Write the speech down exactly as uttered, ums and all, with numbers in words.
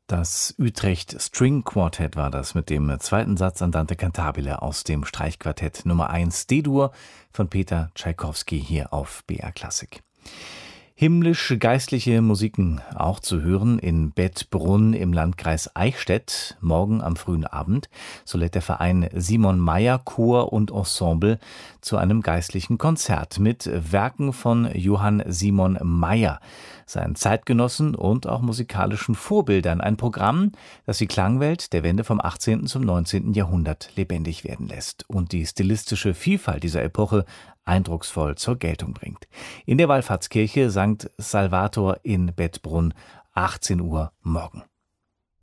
Das Utrecht String Quartet war das mit dem zweiten Satz Andante cantabile aus dem Streichquartett Nummer eins D-Dur von Peter Tschaikowski hier auf B R Klassik. Himmlisch-geistliche Musiken auch zu hören in Bettbrunn im Landkreis Eichstätt, morgen am frühen Abend. So lädt der Verein Simon Mayer Chor und Ensemble zu einem geistlichen Konzert mit Werken von Johann Simon Mayer, seinen Zeitgenossen und auch musikalischen Vorbildern. Ein Programm, das die Klangwelt der Wende vom achtzehnten zum neunzehnten Jahrhundert lebendig werden lässt und die stilistische Vielfalt dieser Epoche eindrucksvoll zur Geltung bringt. In der Wallfahrtskirche Sankt Salvator in Bettbrunn, achtzehn Uhr morgen.